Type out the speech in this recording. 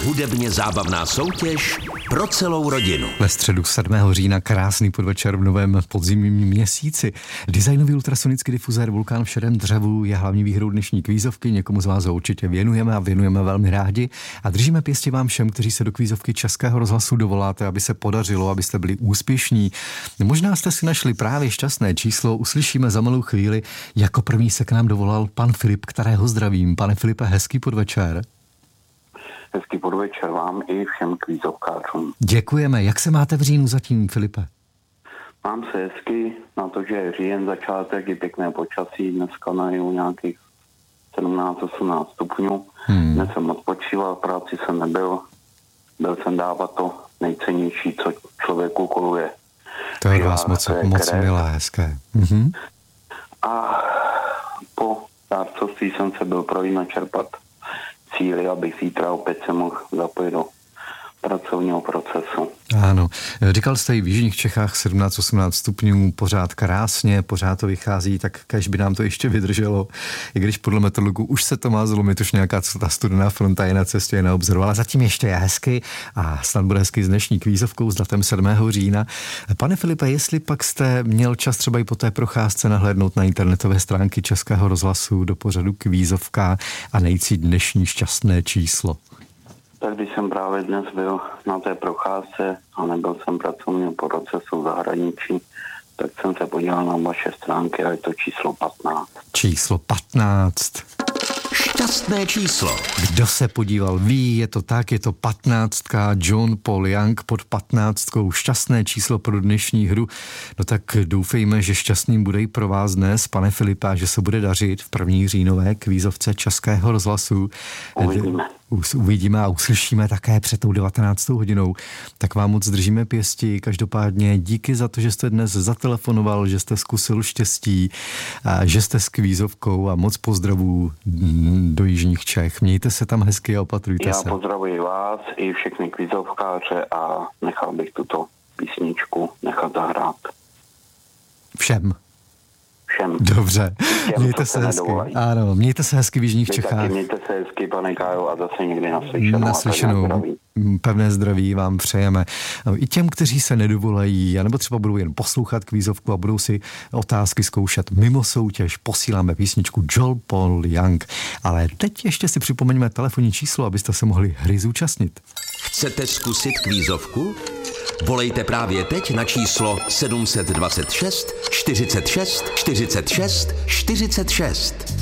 hudebně zábavná soutěž pro celou rodinu. Ve středu 7. října krásný podvečer v novém podzimním měsíci. Designový ultrasonický difuzér Vulkán v šedém dřevu je hlavní výhrou dnešní kvízovky. Někomu z vás ho určitě věnujeme a věnujeme velmi rádi. A držíme pěstí vám všem, kteří se do kvízovky Českého rozhlasu dovoláte, aby se podařilo, abyste byli úspěšní. Možná jste si našli právě šťastné číslo, uslyšíme za malou chvíli. Jako první se k nám dovolal pan Filip, kterého zdravím. Pane Filipe, hezký podvečer. Hezký podvečer vám i všem kvízovkářům. Děkujeme. Jak se máte v říjnu zatím, Filipe? Mám se hezky, na to, že je říjen začátek, je pěkné počasí, dneska najdu nějakých 17-18 stupňů. Dnes jsem odpočíval, v práci jsem nebyl, byl jsem dávat to nejcennější, co člověku koluje. To je vás moc milé, hezké. A po dárcovství jsem se byl projít načerpat cíly, abych zítra opět se mohl zapojit do pracovního procesu. Ano, říkal jste i v jižních Čechách 17-18 stupňů, pořád krásně, pořád to vychází, tak kéž by nám to ještě vydrželo, i když podle meteorologů už se to má zlomit, už nějaká ta studená fronta je na cestě, je na obzoru, ale zatím ještě je hezky a snad bude hezky s dnešní kvízovkou s datem 7. října. Pane Filipe, jestli pak jste měl čas třeba i po té procházce nahlédnout na internetové stránky Českého rozhlasu do pořadu Kvízovka a najít si dnešní šťastné číslo. Tak když jsem právě dnes byl na té procházce a nebyl jsem pracovním procesu v zahraničí, tak jsem se podíval na vaše stránky a je to číslo 15. Číslo 15. Šťastné číslo. Kdo se podíval, ví, je to tak, je to 15. John Paul Young pod 15. Šťastné číslo pro dnešní hru. No tak doufejme, že šťastným bude i pro vás dnes, pane Filipa, že se bude dařit v první říjnové kvízovce Českého rozhlasu. Uvidíme a uslyšíme také před tou 19. hodinou. Tak vám moc držíme pěsti. Každopádně díky za to, že jste dnes zatelefonoval, že jste zkusil štěstí, že jste s kvízovkou a moc pozdravů do jižních Čech. Mějte se tam hezky a opatrujte se. Já pozdravuji vás i všechny kvízovkáře a nechal bych tuto písničku nechat zahrát. Všem. Dobře, mějte se hezky. Ano, mějte se hezky v jižních Čechách. Mějte se hezky, pane Kájo, a zase někdy naslyšenou. Pevné zdraví vám přejeme. I těm, kteří se nedovolají, anebo třeba budou jen poslouchat kvízovku a budou si otázky zkoušet mimo soutěž, posíláme písničku John Paul Young. Ale teď ještě si připomeňme telefonní číslo, abyste se mohli hry zúčastnit. Chcete zkusit kvízovku? Volejte právě teď na číslo 726 46 46 46.